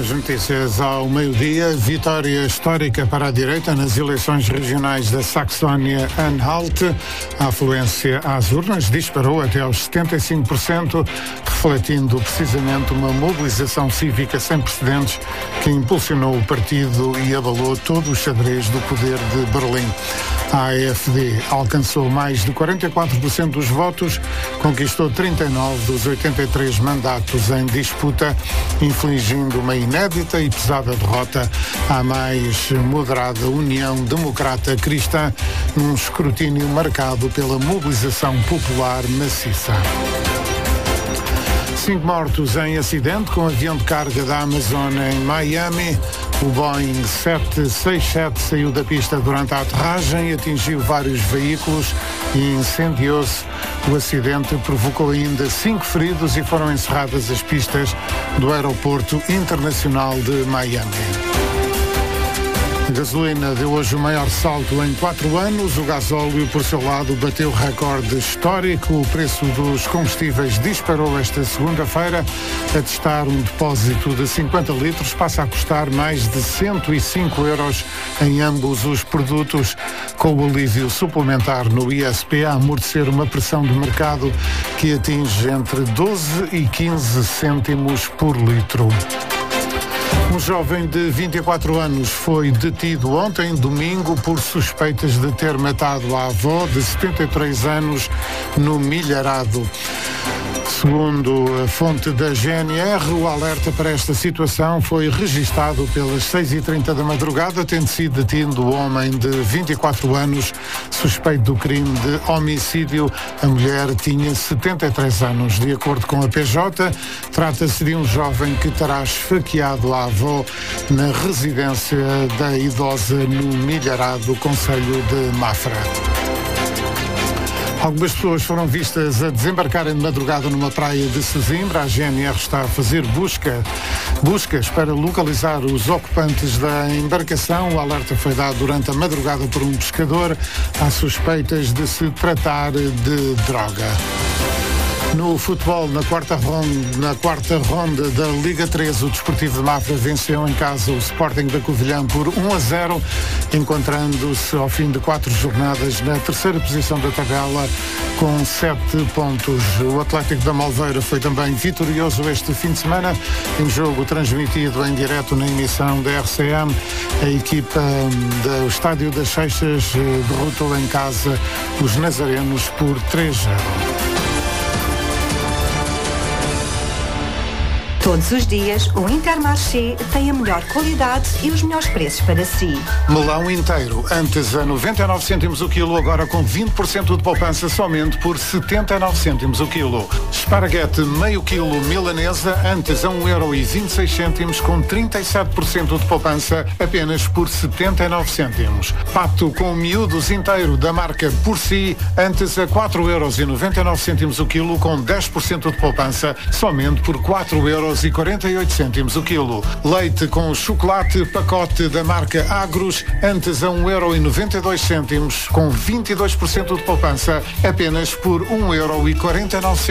as notícias ao meio-dia. Vitória histórica para a direita nas eleições regionais da Saxónia-Anhalt. A afluência às urnas disparou até aos 75%, refletindo precisamente uma mobilização cívica sem precedentes que impulsionou o partido e abalou todo o xadrez do poder de Berlim. A AfD alcançou mais de 44% dos votos, conquistou 39 dos 83 mandatos em disputa, infligindo uma inédita e pesada derrota à mais moderada União Democrata Cristã, num escrutínio marcado pela mobilização popular maciça. 5 mortos em acidente com avião de carga da Amazon em Miami. O Boeing 767 saiu da pista durante a aterragem, atingiu vários veículos e incendiou-se. O acidente provocou ainda 5 feridos e foram encerradas as pistas do Aeroporto Internacional de Miami. A gasolina deu hoje o maior salto em 4 anos. O gasóleo, por seu lado, bateu recorde histórico. O preço dos combustíveis disparou esta segunda-feira. A testar um depósito de 50 litros passa a custar mais de 105 euros em ambos os produtos, com o alívio suplementar no ISP a amortecer uma pressão de mercado que atinge entre 12 e 15 cêntimos por litro. Um jovem de 24 anos foi detido ontem, domingo, por suspeitas de ter matado a avó de 73 anos no Milharado. Segundo a fonte da GNR, o alerta para esta situação foi registado pelas 6h30 da madrugada, tendo sido detido o homem de 24 anos, suspeito do crime de homicídio. A mulher tinha 73 anos. De acordo com a PJ, trata-se de um jovem que terá esfaqueado a avó na residência da idosa no Milharado, concelho de Mafra. Algumas pessoas foram vistas a desembarcarem de madrugada numa praia de Sesimbra. A GNR está a fazer buscas para localizar os ocupantes da embarcação. O alerta foi dado durante a madrugada por um pescador. Há suspeitas de se tratar de droga. No futebol, na quarta ronda da Liga 3, o Desportivo de Mafra venceu em casa o Sporting da Covilhã por 1-0, encontrando-se ao fim de 4 jornadas na terceira posição da tabela com 7 pontos. O Atlético da Malveira foi também vitorioso este fim de semana, em jogo transmitido em direto na emissão da RCM. A equipa do Estádio das Seixas derrotou em casa os nazarenos por 3-0. Todos os dias, o Intermarché tem a melhor qualidade e os melhores preços para si. Melão inteiro, antes a 99 cêntimos o quilo, agora com 20% de poupança somente por 79 cêntimos o quilo. Esparguete meio quilo milanesa, antes a 1,26 € com 37% de poupança apenas por 79 cêntimos. Pato com miúdos inteiro da marca Por Si, antes a 4,99 € o quilo com 10% de poupança somente por 4,48 € o quilo. Leite com chocolate pacote da marca Agros, antes a 1,92 € com 22% de poupança apenas por 1,49 €